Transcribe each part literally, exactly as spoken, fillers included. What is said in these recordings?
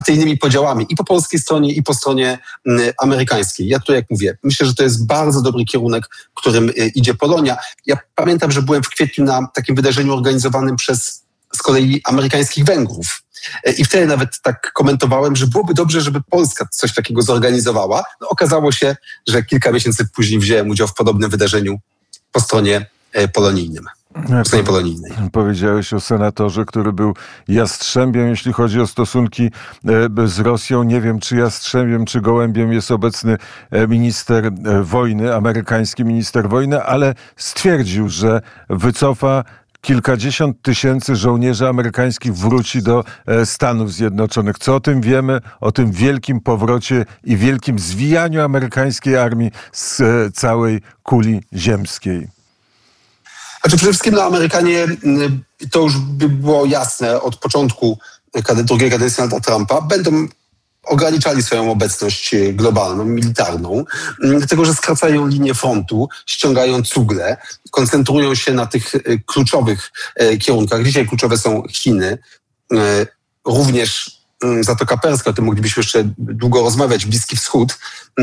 partyjnymi podziałami i po polskiej stronie, i po stronie amerykańskiej. Ja tu, jak mówię, myślę, że to jest bardzo dobry kierunek, którym idzie Polonia. Ja pamiętam, że byłem w kwietniu na takim wydarzeniu organizowanym przez z kolei amerykańskich Węgrów. I wtedy nawet tak komentowałem, że byłoby dobrze, żeby Polska coś takiego zorganizowała. No, okazało się, że kilka miesięcy później wziąłem udział w podobnym wydarzeniu po stronie polonijnym. Po stronie polonijnej. Powiedziałeś o senatorze, który był jastrzębiem, jeśli chodzi o stosunki z Rosją. Nie wiem, czy jastrzębiem, czy gołębiem jest obecny minister wojny, amerykański minister wojny, ale stwierdził, że wycofa kilkadziesiąt tysięcy żołnierzy amerykańskich, wróci do Stanów Zjednoczonych. Co o tym wiemy? O tym wielkim powrocie i wielkim zwijaniu amerykańskiej armii z całej kuli ziemskiej. Znaczy przede wszystkim no, Amerykanie, to już by było jasne od początku drugiej kadencji Donalda Trumpa, będą ograniczali swoją obecność globalną, militarną, dlatego że skracają linię frontu, ściągają cugle, koncentrują się na tych kluczowych kierunkach. Dzisiaj kluczowe są Chiny, również Zatoka Perska, o tym moglibyśmy jeszcze długo rozmawiać, Bliski Wschód.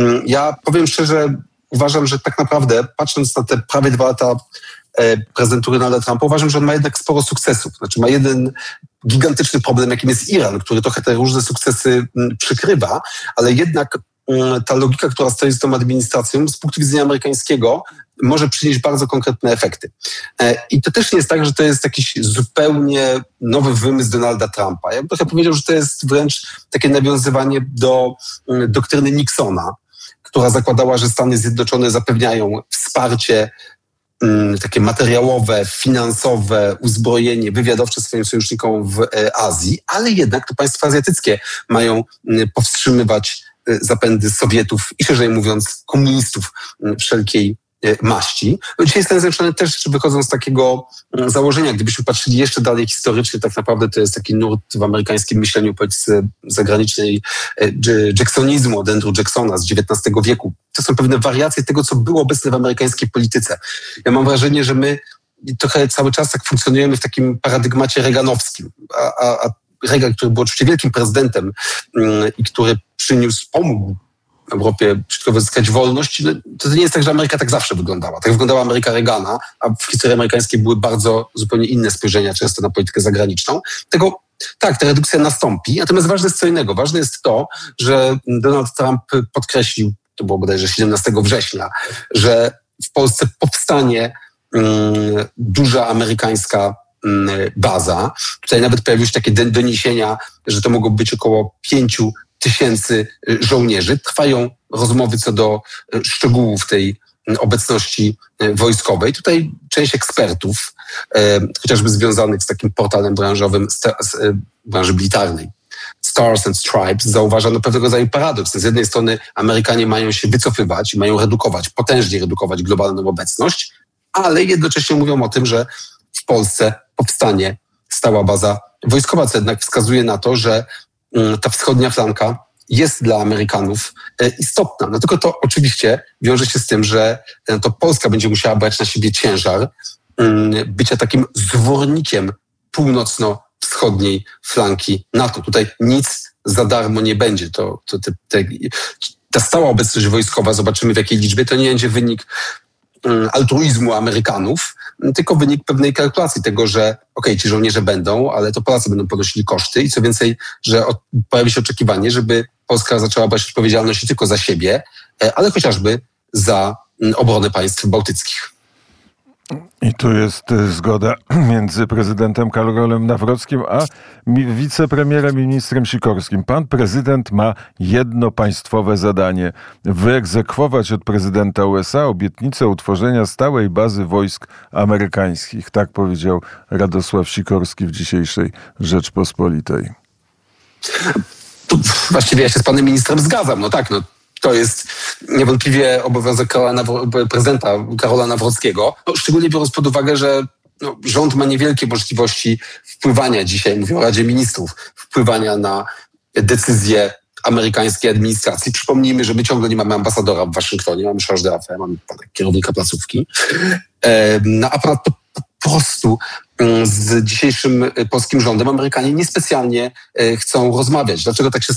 Ja powiem szczerze, uważam, że tak naprawdę, patrząc na te prawie dwa lata prezydentury Donalda Trumpa, uważam, że on ma jednak sporo sukcesów. Znaczy ma jeden gigantyczny problem, jakim jest Iran, który trochę te różne sukcesy przykrywa, ale jednak ta logika, która stoi z tą administracją, z punktu widzenia amerykańskiego, może przynieść bardzo konkretne efekty. I to też nie jest tak, że to jest jakiś zupełnie nowy wymysł Donalda Trumpa. Ja bym trochę powiedział, że to jest wręcz takie nawiązywanie do doktryny Nixona, która zakładała, że Stany Zjednoczone zapewniają wsparcie takie materiałowe, finansowe, uzbrojenie, wywiadowcze swoim sojusznikom w Azji, ale jednak to państwa azjatyckie mają powstrzymywać zapędy Sowietów i szerzej mówiąc komunistów wszelkiej maści. No dzisiaj Stany Zjednoczone też wychodzą z takiego założenia, gdybyśmy patrzyli jeszcze dalej historycznie, tak naprawdę to jest taki nurt w amerykańskim myśleniu w polityce zagranicznej jacksonizmu od Andrew Jacksona z dziewiętnastego wieku. To są pewne wariacje tego, co było obecne w amerykańskiej polityce. Ja mam wrażenie, że my trochę cały czas tak funkcjonujemy w takim paradygmacie reaganowskim, a, a, a Reagan, który był oczywiście wielkim prezydentem yy, i który przyniósł, pomógł Europie szybko wyzyskać wolność, to nie jest tak, że Ameryka tak zawsze wyglądała. Tak wyglądała Ameryka Reagana, a w historii amerykańskiej były bardzo zupełnie inne spojrzenia często na politykę zagraniczną. Tego, tak, ta redukcja nastąpi, natomiast ważne jest co innego. Ważne jest to, że Donald Trump podkreślił, to było bodajże siedemnastego września, że w Polsce powstanie um, duża amerykańska um, baza. Tutaj nawet pojawiły się takie doniesienia, że to mogło być około pięciu tysięcy żołnierzy. Trwają rozmowy co do szczegółów tej obecności wojskowej. Tutaj część ekspertów, e, chociażby związanych z takim portalem branżowym z, z e, branży militarnej, Stars and Stripes, zauważa no pewnego rodzaju paradoks. Z jednej strony Amerykanie mają się wycofywać, mają redukować, potężnie redukować globalną obecność, ale jednocześnie mówią o tym, że w Polsce powstanie stała baza wojskowa, co jednak wskazuje na to, że ta wschodnia flanka jest dla Amerykanów istotna. No tylko to oczywiście wiąże się z tym, że to Polska będzie musiała brać na siebie ciężar bycia takim zwornikiem północno-wschodniej flanki NATO. Tutaj nic za darmo nie będzie. To, to te, te, ta stała obecność wojskowa, zobaczymy w jakiej liczbie, to nie będzie wynik altruizmu Amerykanów, tylko wynik pewnej kalkulacji tego, że okej, okay, ci żołnierze będą, ale to Polacy będą ponosili koszty i co więcej, że od, pojawi się oczekiwanie, żeby Polska zaczęła brać odpowiedzialność nie tylko za siebie, ale chociażby za obronę państw bałtyckich. I tu jest zgoda między prezydentem Karolem Nawrockim a wicepremierem i ministrem Sikorskim. Pan prezydent ma jedno państwowe zadanie: wyegzekwować od prezydenta U S A obietnicę utworzenia stałej bazy wojsk amerykańskich. Tak powiedział Radosław Sikorski w dzisiejszej Rzeczpospolitej. Tu właściwie ja się z panem ministrem zgadzam. No tak, no. To jest niewątpliwie obowiązek Karola Nawro- prezydenta Karola Nawrockiego, no, szczególnie biorąc pod uwagę, że no, rząd ma niewielkie możliwości wpływania dzisiaj, mówię o Radzie Ministrów, wpływania na decyzje amerykańskiej administracji. Przypomnijmy, że my ciągle nie mamy ambasadora w Waszyngtonie, mamy charge d'affaires, mamy kierownika placówki, e, no, a ponadto po prostu z dzisiejszym polskim rządem Amerykanie niespecjalnie chcą rozmawiać. Dlaczego tak się